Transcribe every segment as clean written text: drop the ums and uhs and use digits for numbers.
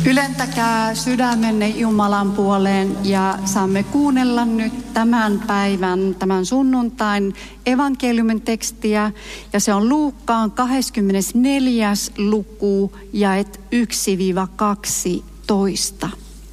Ylentäkää sydämenne Jumalan puoleen ja saamme kuunnella nyt tämän päivän, tämän sunnuntain evankeliumin tekstiä. Ja se on Luukkaan 24. luku jaet 1-12.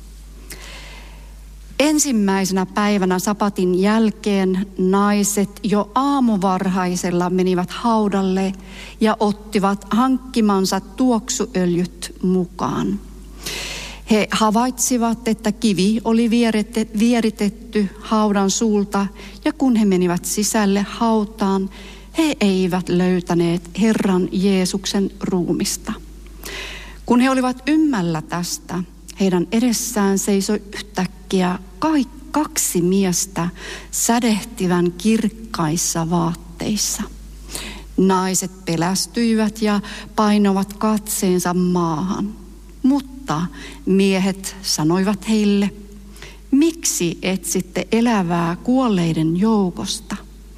Ensimmäisenä päivänä sapatin jälkeen naiset jo aamuvarhaisella menivät haudalle ja ottivat hankkimansa tuoksuöljyt mukaan. He havaitsivat, että kivi oli vieritetty haudan suulta, ja kun he menivät sisälle hautaan, he eivät löytäneet Herran Jeesuksen ruumista. Kun he olivat ymmällä tästä, heidän edessään seisoi yhtäkkiä kaksi miestä sädehtivän kirkkaissa vaatteissa. Naiset pelästyivät ja painoivat katseensa maahan. Mutta miehet sanoivat heille, miksi etsitte elävää kuolleiden joukosta?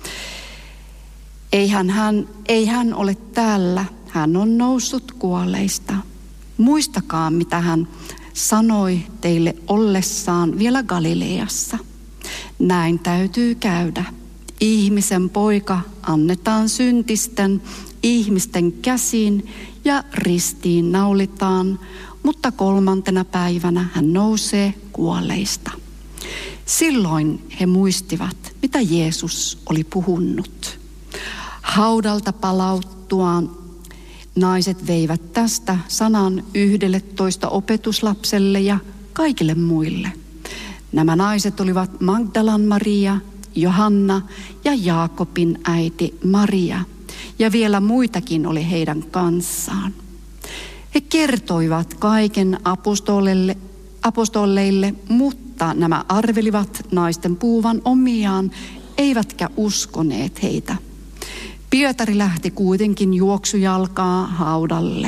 Ei hän ole täällä, hän on noussut kuolleista. Muistakaa, mitä hän sanoi teille ollessaan vielä Galileassa. Näin täytyy käydä. Ihmisen poika annetaan syntisten ihmisten käsiin ja ristiin naulitaan, mutta 3. päivänä hän nousee kuolleista. Silloin he muistivat, mitä Jeesus oli puhunut. Haudalta palauttuaan naiset veivät tästä sanan 11 opetuslapselle ja kaikille muille. Nämä naiset olivat Magdalan Maria, Johanna ja Jaakobin äiti Maria, ja vielä muitakin oli heidän kanssaan. He kertoivat kaiken apostoleille, mutta nämä arvelivat naisten puhuvan omiaan, eivätkä uskoneet heitä. Pietari lähti kuitenkin juoksujalkaa haudalle.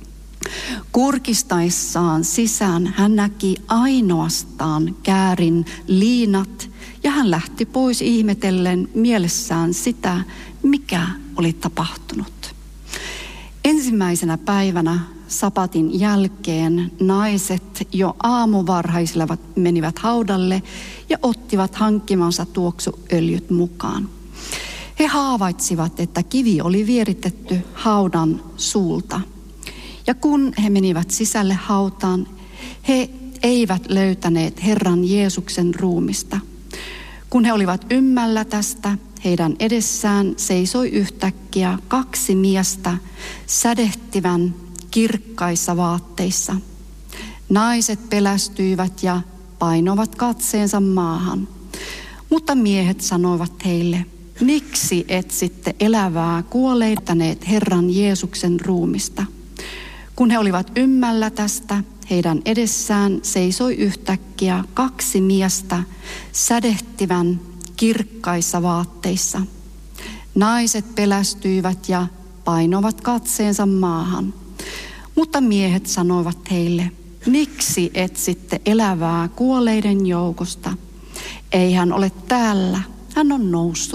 Kurkistaessaan sisään hän näki ainoastaan käärin liinat, ja hän lähti pois ihmetellen mielessään sitä, mikä oli tapahtunut. Ensimmäisenä päivänä sapatin jälkeen naiset jo aamuvarhaisella menivät haudalle ja ottivat hankkimansa tuoksuöljyt mukaan. He havaitsivat, että kivi oli vieritetty haudan suulta. Ja kun he menivät sisälle hautaan, he eivät löytäneet Herran Jeesuksen ruumista. Kun he olivat ymmällä tästä, heidän edessään seisoi yhtäkkiä 2 miestä sädehtivän kirkkaissa vaatteissa. Naiset pelästyivät ja painoivat katseensa maahan. Mutta miehet sanoivat heille, miksi etsitte elävää kuolleitaneet Herran Jeesuksen ruumista? Kun he olivat ymmällä tästä, heidän edessään seisoi yhtäkkiä 2 miestä sädehtivän kirkkaissa vaatteissa. Naiset pelästyivät ja painoivat katseensa maahan. Mutta miehet sanoivat heille, miksi etsitte elävää kuolleiden joukosta? Ei hän ole täällä, hän on noussut